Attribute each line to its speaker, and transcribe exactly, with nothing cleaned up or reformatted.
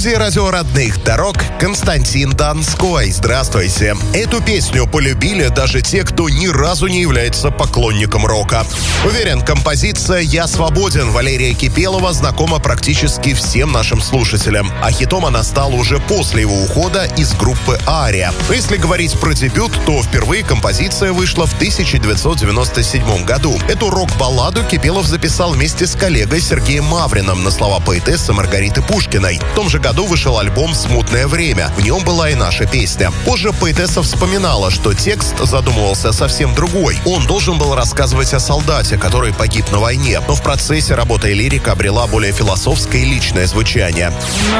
Speaker 1: студии радио «Родных дорог» Константин Донской. Здравствуйте. Эту песню полюбили даже те, кто ни разу не является поклонником рока. Уверен, композиция «Я свободен» Валерия Кипелова знакома практически всем нашим слушателям. А хитом она стала уже после его ухода из группы «Ария». Но если говорить про дебют, то впервые композиция вышла в тысяча девятьсот девяносто седьмом году. Эту рок-балладу Кипелов записал вместе с коллегой Сергеем Мавриным на слова поэтессы Маргариты Пушкиной. В том же году вышел альбом «Смутное время». В нем была и наша песня. Позже поэтесса вспоминала, что текст задумывался совсем другой. Он должен был рассказывать о солдате, который погиб на войне. Но в процессе работы лирика обрела более философское и личное звучание.